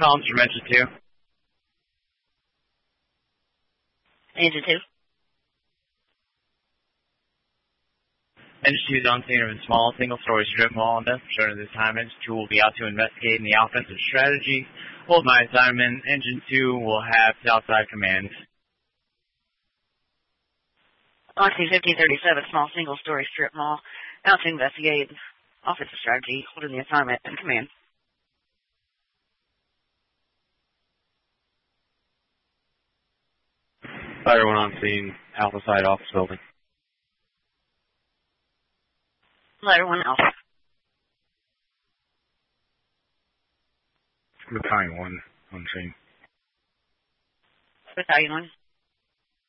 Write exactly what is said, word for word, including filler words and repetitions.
Columns from Engine two. Engine two. Engine two is on scene of a small single-story strip mall in Best Short. This time, Engine two will be out to investigate in the offensive strategy. Hold my assignment. Engine two will have Southside command. Oxy fifteen thirty-seven, small single-story strip mall, out to investigate offensive strategy, holding the assignment and command. Fire one on scene, Alpha Side office building. Letter one Alpha. Battalion one on scene. Battalion one.